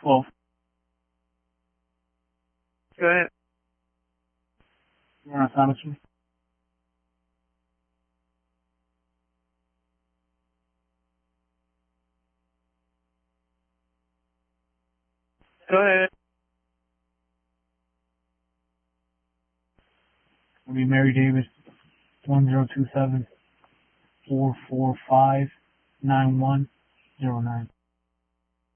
12. Go ahead. You're on optometry. Go ahead. It'll be Mary Davis, 1027-445-9109.